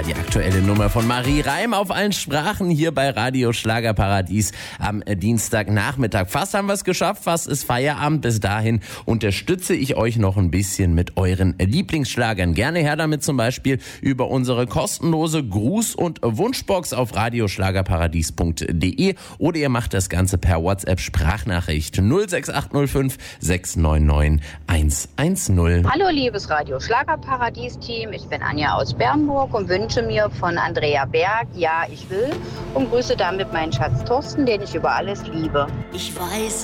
die aktuelle Nummer von Marie Reim auf allen Sprachen hier bei Radio Schlagerparadies am Dienstagnachmittag. Fast haben wir es geschafft, fast ist Feierabend. Bis dahin unterstütze ich euch noch ein bisschen mit euren Lieblingsschlagern. Gerne her damit zum Beispiel über unsere kostenlose Gruß- und Wunschbox auf radioschlagerparadies.de oder ihr macht das Ganze per WhatsApp-Sprachnachricht 06805 699 110. Hallo liebes Radio Schlagerparadies-Team, ich bin Anja aus Bernburg und wünsche mir von Andrea Berg Ja, ich will und grüße damit meinen Schatz Thorsten, den ich über alles liebe. Ich weiß